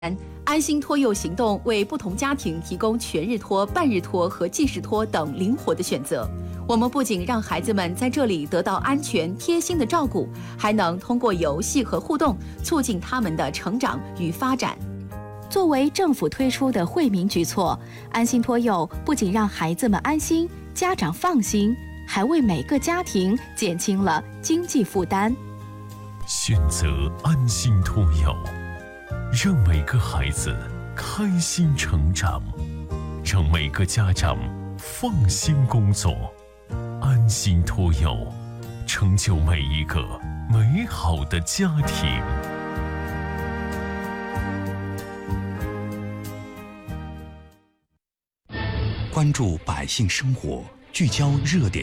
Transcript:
安心托幼行动为不同家庭提供全日托、半日托和即时托等灵活的选择。我们不仅让孩子们在这里得到安全、贴心的照顾，还能通过游戏和互动，促进他们的成长与发展。 作为政府推出的惠民举措，安心托幼不仅让孩子们安心、家长放心，还为每个家庭减轻了经济负担。 选择安心托幼，让每个孩子开心成长，让每个家长放心工作。安心托幼，成就每一个美好的家庭。 关注百姓生活，聚焦热点